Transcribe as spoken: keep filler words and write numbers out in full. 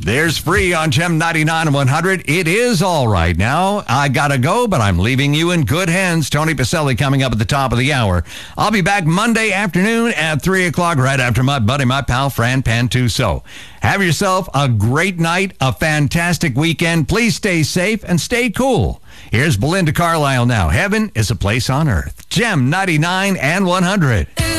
There's Free on Gem ninety-nine and one hundred. It is all right now. I gotta go, but I'm leaving you in good hands. Tony Pacelli coming up at the top of the hour. I'll be back Monday afternoon at three o'clock right after my buddy, my pal, Fran Pantuso. Have yourself a great night, a fantastic weekend. Please stay safe and stay cool. Here's Belinda Carlisle now. Heaven is a place on earth. Gem ninety-nine and one hundred.